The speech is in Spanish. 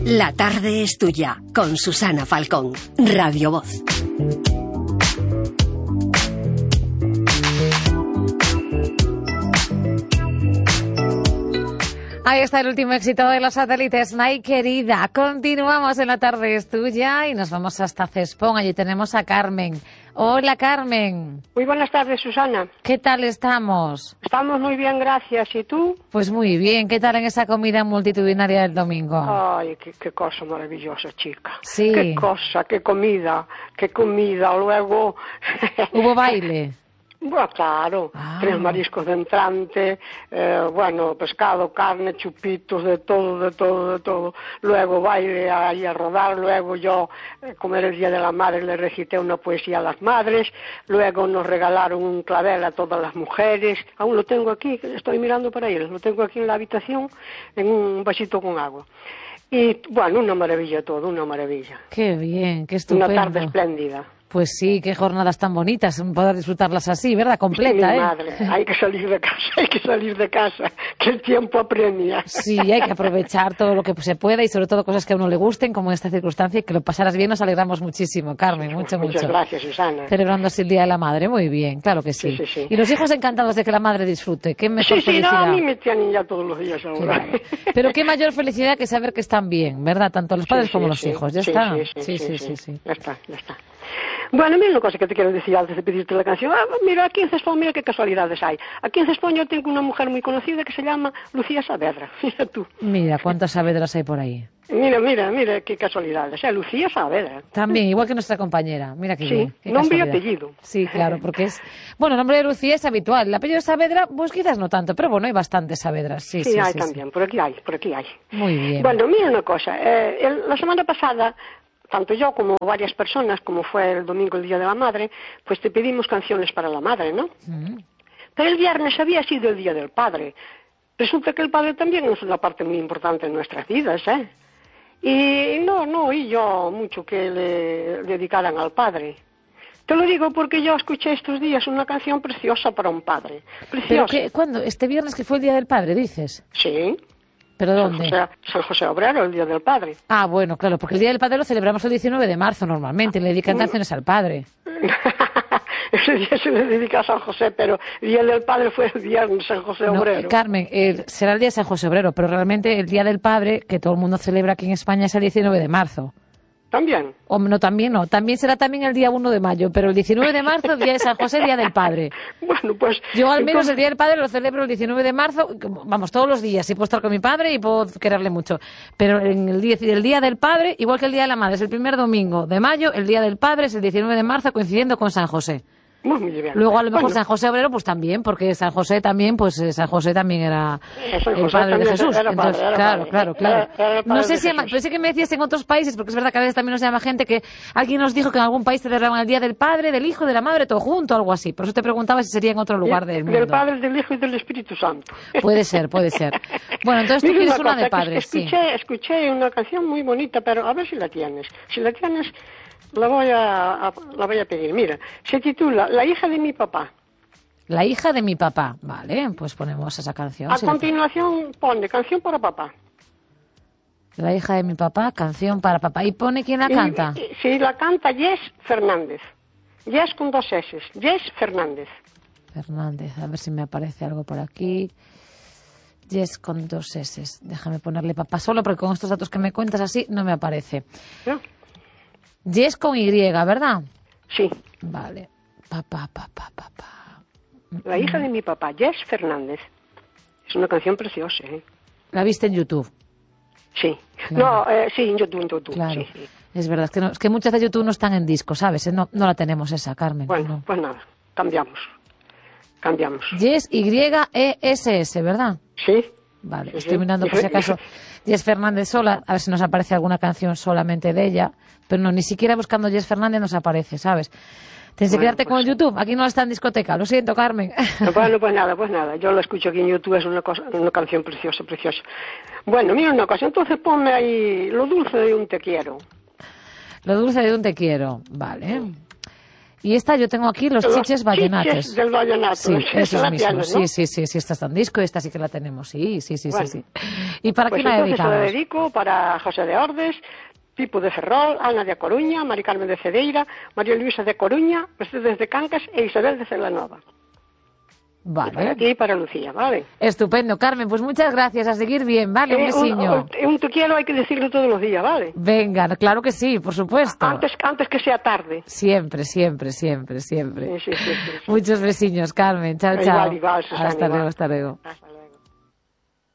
La tarde es tuya, con Susana Falcón, Radio Voz. Ahí está el último éxito de los satélites, My querida. Continuamos en La tarde es tuya y nos vamos hasta Cespón. Allí tenemos a Carmen. Hola, Carmen. Muy buenas tardes, Susana. ¿Qué tal estamos? Estamos muy bien, gracias. ¿Y tú? Pues muy bien. ¿Qué tal en esa comida multitudinaria del domingo? Ay, qué cosa maravillosa, chica. Sí. Qué cosa, qué comida. Luego... ¿Hubo baile? Bueno, claro, tres mariscos de entrante, pescado, carne, chupitos, de todo. Luego baile ahí a rodar, luego yo, como era el Día de la Madre, le recité una poesía a las madres, luego nos regalaron un clavel a todas las mujeres, aún lo tengo aquí, estoy mirando para él, lo tengo aquí en la habitación, en un vasito con agua. Y bueno, una maravilla todo, una maravilla. Qué bien, qué estupendo. Una tarde espléndida. Pues sí, qué jornadas tan bonitas, poder disfrutarlas así, ¿verdad? Completa, sí, madre, hay que salir de casa, que el tiempo apremia. Sí, hay que aprovechar todo lo que se pueda y sobre todo cosas que a uno le gusten, como esta circunstancia, y que lo pasaras bien, nos alegramos muchísimo, Carmen, mucho. Muchas gracias, Susana. Celebrando así el Día de la Madre, muy bien, claro que sí. Sí. Y los hijos encantados de que la madre disfrute, qué mejor felicidad. No, a mí me tienen ya todos los días ahora. Claro. Pero qué mayor felicidad que saber que están bien, ¿verdad? Tanto los padres como los hijos, ¿ya está? Sí. Ya está. Bueno, mira una cosa que te quiero decir antes de pedirte la canción. Mira, aquí en Cespón, mira qué casualidades hay. Aquí en Cespón yo tengo una mujer muy conocida que se llama Lucía Saavedra. Mira tú. Mira, cuántas Saavedras hay por ahí. Mira qué casualidades. Lucía Saavedra. También, igual que nuestra compañera. Mira qué bien. Qué nombre y casualidad. apellido. Sí, claro, porque es... Bueno, el nombre de Lucía es habitual. El apellido de Saavedra, pues quizás no tanto, pero bueno, hay bastantes Saavedras. Sí, hay también. Sí. Por aquí hay. Muy bien. Bueno, mira una cosa. La semana pasada... Tanto yo como varias personas, como fue el domingo, el Día de la Madre, pues te pedimos canciones para la madre, ¿no? Pero el viernes había sido el Día del Padre. Resulta que el padre también es una parte muy importante en nuestras vidas, ¿eh? Y no oí yo mucho que le dedicaran al padre. Te lo digo porque yo escuché estos días una canción preciosa para un padre. Preciosa. ¿Pero cuándo? ¿Este viernes que fue el Día del Padre, dices? Sí. ¿Pero dónde? San José Obrero, el Día del Padre. Ah, bueno, claro, porque el Día del Padre lo celebramos el 19 de marzo normalmente, le dedican canciones al padre. Ese día se le dedica a San José, pero el Día del Padre fue el día de San José Obrero. Carmen, será el Día de San José Obrero, pero realmente el Día del Padre, que todo el mundo celebra aquí en España, es el 19 de marzo. ¿También? También será también el día 1 de mayo, pero el 19 de marzo, Día de San José, Día del Padre. Bueno, pues... Yo al menos el Día del Padre lo celebro el 19 de marzo, vamos, todos los días, y puedo estar con mi padre y puedo quererle mucho. Pero en el Día del Padre, igual que el Día de la Madre, es el primer domingo de mayo, el Día del Padre es el 19 de marzo, coincidiendo con San José. Muy bien. Luego a lo mejor San José Obrero pues también, porque San José también era el padre de Jesús. Entonces, claro. No sé si pensé que me decías en otros países, porque es verdad que a veces también nos llama gente que alguien nos dijo que en algún país celebraban el Día del Padre, del Hijo y de la Madre, todo junto, algo así. Por eso te preguntaba si sería en otro lugar del mundo. Del Padre, del Hijo y del Espíritu Santo. Puede ser. Bueno, entonces tú quieres una de padres, sí. Escuché una canción muy bonita, pero a ver si la tienes. Si la tienes... La voy a pedir. Mira, se titula La hija de mi papá. La hija de mi papá. Vale, pues ponemos esa canción. A continuación pone Canción para papá. La hija de mi papá, Canción para papá. ¿Y pone quién la canta? Sí, la canta Jess Fernández. Jess con 2 S. Jess Fernández. A ver si me aparece algo por aquí. Jess con 2 S. Déjame ponerle papá solo, porque con estos datos que me cuentas así no me aparece. ¿No? Jess con Y, ¿verdad? Sí. Vale. Papá. La hija de mi papá, Jess Fernández. Es una canción preciosa, ¿eh? ¿La viste en YouTube? Sí. Claro. Sí, en YouTube. Claro. Sí. Es verdad, es que muchas de YouTube no están en disco, ¿sabes? No la tenemos esa, Carmen. Bueno, no. Pues nada, cambiamos. Jess, Y-E-S-S, ¿verdad? Sí. Vale, estoy mirando por si acaso Jess Fernández sola, a ver si nos aparece alguna canción solamente de ella, pero no, ni siquiera buscando Jess Fernández nos aparece, ¿sabes? Tienes que quedarte con el YouTube, aquí no está en discoteca, lo siento, Carmen. Bueno, pues nada, yo la escucho aquí en YouTube, es una canción preciosa. Bueno, mira una cosa, entonces ponme ahí Lo dulce de un te quiero. Lo dulce de un te quiero, vale. Y esta yo tengo aquí los chiches vallenatos. Chiches del vallenato. Sí, esos mismos. Tienes, ¿no? Sí, esta está en disco, esta sí que la tenemos. Sí. ¿Y para quién la dedicamos? Pues entonces lo dedico para José de Ordes, Pipo de Ferrol, Ana de A Coruña, Mari Carmen de Cedeira, María Luisa de Coruña, Mercedes de Cancas e Isabel de Celanova. Vale. Y para ti y para Lucía, ¿vale? Estupendo, Carmen, pues muchas gracias, a seguir bien, ¿vale? Un besiño. Un te quiero hay que decirlo todos los días, ¿vale? Venga, claro que sí, por supuesto. Antes que sea tarde. Siempre. Sí. Muchos besiños, Carmen. Chao. Igual, Susana, Hasta luego.